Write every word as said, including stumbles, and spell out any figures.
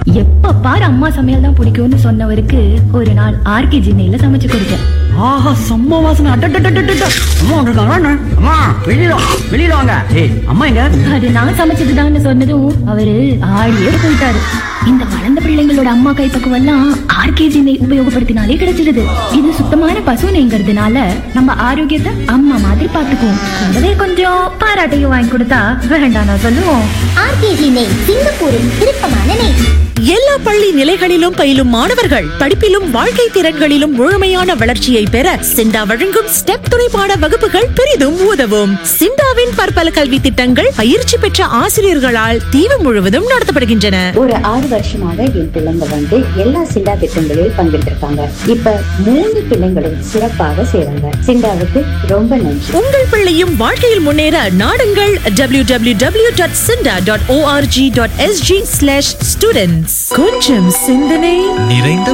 எப்ப பாரு அம்மா சமையல் தான் பிடிக்கும்னு சொன்னவருக்கு ஒரு நாள் ஆர்கே ஜினையில சமைச்சு கொடுத்தேன். ஆஹா, செம்ம வாசனை. அட்டட்டட்டட்டட்ட. அம்மா வந்திருக்காங்க. அம்மா வெளியில வெளியில வாங்க. ஏய் அம்மா எங்க? அது நான் சமைச்சதுதான்னு சொன்னதும் அவரு ஆடியே போயிட்டாரு. இந்த வளர்ந்த பிள்ளைங்களோட அம்மா கைப்பக்குவம் எல்லாம் ஆர்கே ஜினை உபயோகப்படுத்தினாலே கிடைச்சிருது. இது சுத்தமான பசு நெய்ங்கிறதுனால நம்ம ஆரோக்கியத்தை அம்மா மாதிரி பாத்துக்குவோம். கூடவே கொஞ்சம் பாராட்டையும் வாங்கி கொடுத்தா வேண்டாம் நான் சொல்லுவோம். ஆர்கே ஜினை சிங்கப்பூரின் விருப்பமான நெய். எல்லா பள்ளி நிலைகளிலும் பயிலும் மாணவர்கள் படிப்பிலும் வாழ்க்கை திறன்களிலும் முழுமையான வளர்ச்சியை பெற சிண்டா வழங்கும் ஸ்டெப் துணைப்பாட வகுப்புகள் பெரிதும் உதவும். சிண்டாவின் பற்பல கல்வி திட்டங்கள் பயிற்சி பெற்ற ஆசிரியர்களால் தீவு முழுவதும் நடத்தப்படுகின்றன. ஒரு ஆறு வருஷமாக என் பிள்ளைங்க வந்து எல்லா சிண்டா திட்டங்களில் பங்கெடுத்திருக்காங்க. இப்ப மூணு பிள்ளைங்களும் சிறப்பாக செய்றாங்க. சிண்டாவுக்கு ரொம்ப நன்றி. உங்கள் பிள்ளையும் வாழ்க்கையில் முன்னேற நாடுங்கள் W W W dot சிண்டா dot O R G dot SG slash students. கொஞ்சம் சிந்தனை நிறைந்த